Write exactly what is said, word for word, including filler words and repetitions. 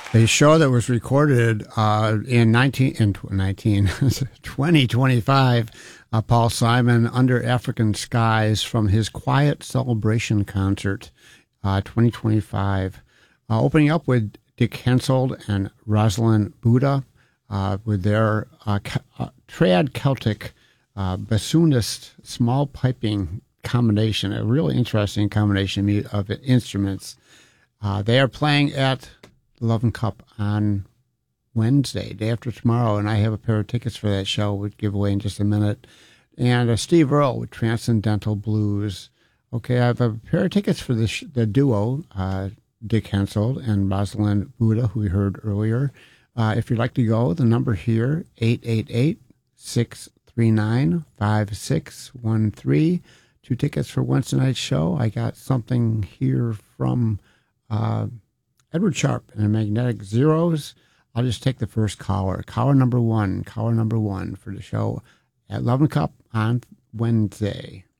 A show that was recorded uh, in nineteen in nineteen twenty twenty-five. Uh, Paul Simon, Under African Skies, from his Quiet Celebration concert, uh, twenty twenty-five. Uh, opening up with Dick Hensold and Rosalind Buddha uh, with their uh, uh, trad Celtic uh, bassoonist small piping combination, a really interesting combination of instruments. Uh, they are playing at Love and Cup on Wednesday, day after tomorrow, and I have a pair of tickets for that show. We'll give away in just a minute. And uh, Steve Earle with Transcendental Blues. Okay, I have a pair of tickets for the, sh- the duo, uh, Dick Hensold and Rosalind Buddha, who we heard earlier. Uh, if you'd like to go, the number here, eight eight eight, six three nine, five six one three. Two tickets for Wednesday night's show. I got something here from uh, Edward Sharpe and the Magnetic Zeros. I'll just take the first caller. Caller number one. Caller number one for the show at Love and Cup on Wednesday.